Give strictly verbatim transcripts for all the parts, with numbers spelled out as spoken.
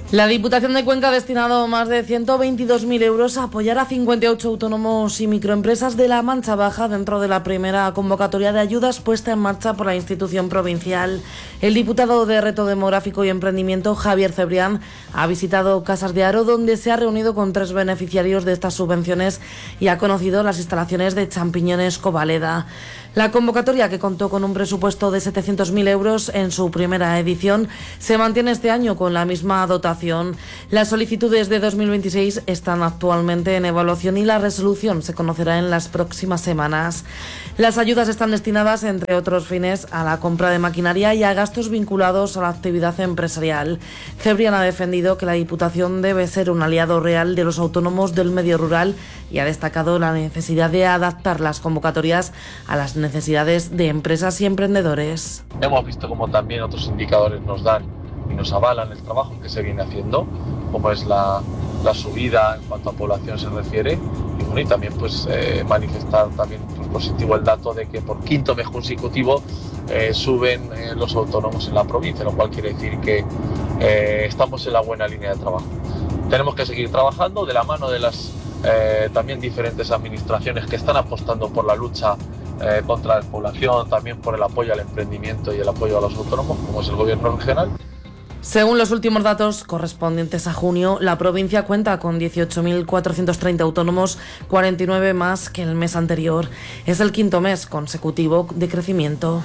La Diputación de Cuenca ha destinado más de ciento veintidós mil euros a apoyar a cincuenta y ocho autónomos y microempresas de la Mancha Baja dentro de la primera convocatoria de ayudas puesta en marcha por la institución provincial. El diputado de Reto Demográfico y Emprendimiento, Javier Cebrián, ha visitado Casas de Haro, donde se ha reunido con tres beneficiarios de estas subvenciones y ha conocido las instalaciones de Champiñones Covaleda. La convocatoria, que contó con un presupuesto de setecientos mil euros en su primera edición, se mantiene este año con la misma dotación. Las solicitudes de dos mil veintiséis están actualmente en evaluación y la resolución se conocerá en las próximas semanas. Las ayudas están destinadas, entre otros fines, a la compra de maquinaria y a gastos vinculados a la actividad empresarial. Cebrián ha defendido que la Diputación debe ser un aliado real de los autónomos del medio rural y ha destacado la necesidad de adaptar las convocatorias a las necesidades de empresas y emprendedores. Hemos visto como también otros indicadores nos dan y nos avalan el trabajo que se viene haciendo, como es la, la subida en cuanto a población se refiere, y, bueno, y también pues eh, manifestar también pues, positivo el dato de que por quinto mes consecutivo eh, suben eh, los autónomos en la provincia, lo cual quiere decir que eh, estamos en la buena línea de trabajo. Tenemos que seguir trabajando de la mano de las eh, también diferentes administraciones que están apostando por la lucha Eh, contra la población, también por el apoyo al emprendimiento y el apoyo a los autónomos, como es el gobierno regional. Según los últimos datos correspondientes a junio, la provincia cuenta con dieciocho mil cuatrocientos treinta autónomos, cuarenta y nueve más que el mes anterior. Es el quinto mes consecutivo de crecimiento.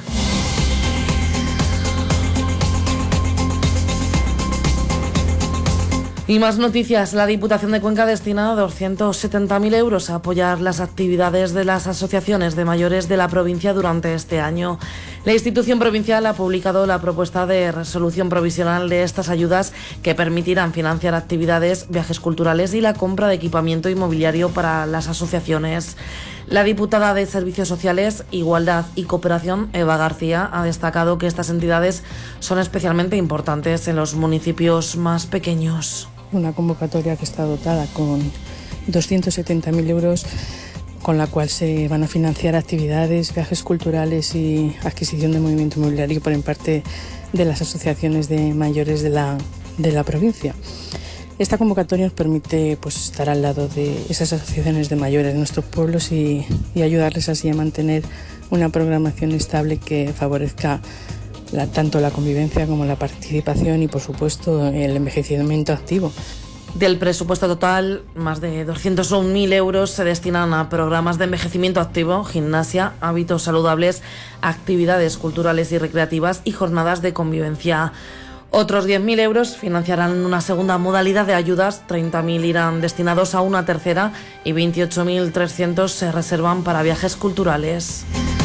Y más noticias. La Diputación de Cuenca destina doscientos setenta mil euros a apoyar las actividades de las asociaciones de mayores de la provincia durante este año. La institución provincial ha publicado la propuesta de resolución provisional de estas ayudas que permitirán financiar actividades, viajes culturales y la compra de equipamiento inmobiliario para las asociaciones. La diputada de Servicios Sociales, Igualdad y Cooperación, Eva García, ha destacado que estas entidades son especialmente importantes en los municipios más pequeños. Una convocatoria que está dotada con doscientos setenta mil euros, con la cual se van a financiar actividades, viajes culturales y adquisición de movimiento inmobiliario por parte de las asociaciones de mayores de la, de la provincia. Esta convocatoria nos permite pues, estar al lado de esas asociaciones de mayores de nuestros pueblos y, y ayudarles así a mantener una programación estable que favorezca la, tanto la convivencia como la participación y, por supuesto, el envejecimiento activo. Del presupuesto total, más de doscientos un mil euros se destinan a programas de envejecimiento activo, gimnasia, hábitos saludables, actividades culturales y recreativas y jornadas de convivencia. Otros diez mil euros financiarán una segunda modalidad de ayudas, treinta mil irán destinados a una tercera y veintiocho mil trescientos se reservan para viajes culturales.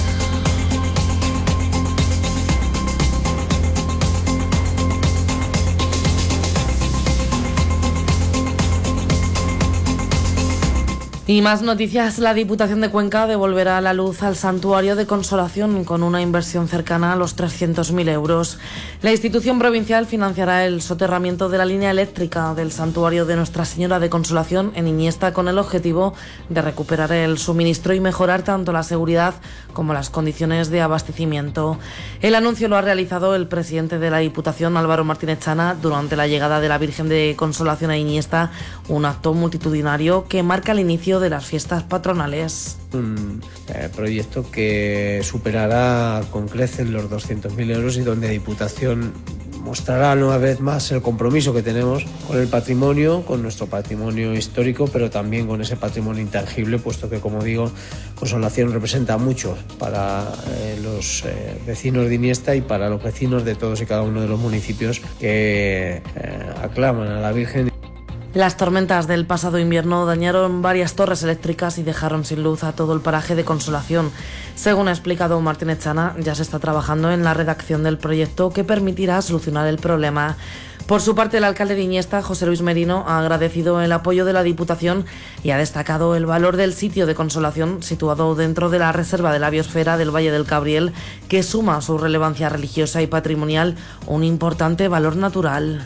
Y más noticias. La Diputación de Cuenca devolverá la luz al Santuario de Consolación con una inversión cercana a los trescientos mil euros. La institución provincial financiará el soterramiento de la línea eléctrica del Santuario de Nuestra Señora de Consolación en Iñiesta, con el objetivo de recuperar el suministro y mejorar tanto la seguridad como las condiciones de abastecimiento. El anuncio lo ha realizado el presidente de la Diputación, Álvaro Martínez Chana, durante la llegada de la Virgen de Consolación a Iñiesta, un acto multitudinario que marca el inicio de las fiestas patronales. Un eh, proyecto que superará con creces los doscientos mil euros y donde Diputación mostrará una vez más el compromiso que tenemos con el patrimonio, con nuestro patrimonio histórico, pero también con ese patrimonio intangible, puesto que, como digo, Consolación representa mucho para eh, los eh, vecinos de Iniesta y para los vecinos de todos y cada uno de los municipios que eh, aclaman a la Virgen. Las tormentas del pasado invierno dañaron varias torres eléctricas y dejaron sin luz a todo el paraje de Consolación. Según ha explicado Martínez Chana, ya se está trabajando en la redacción del proyecto que permitirá solucionar el problema. Por su parte, el alcalde de Iñiesta, José Luis Merino, ha agradecido el apoyo de la Diputación y ha destacado el valor del sitio de Consolación, situado dentro de la Reserva de la Biosfera del Valle del Cabriel, que suma a su relevancia religiosa y patrimonial un importante valor natural.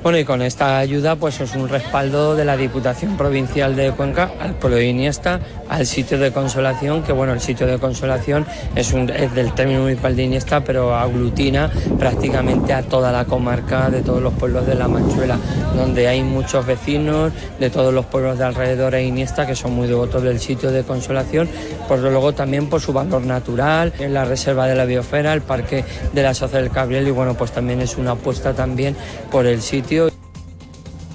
Bueno, y con esta ayuda pues es un respaldo de la Diputación Provincial de Cuenca al pueblo de Iniesta, al sitio de consolación, que bueno, el sitio de consolación es, un, es del término municipal de Iniesta, pero aglutina prácticamente a toda la comarca de todos los pueblos de la Manchuela, donde hay muchos vecinos de todos los pueblos de alrededor de Iniesta que son muy devotos del sitio de consolación, pues luego también por su valor natural, en la reserva de la biosfera, el parque de la Soza del Cabriel, y bueno, pues también es una apuesta también por el sitio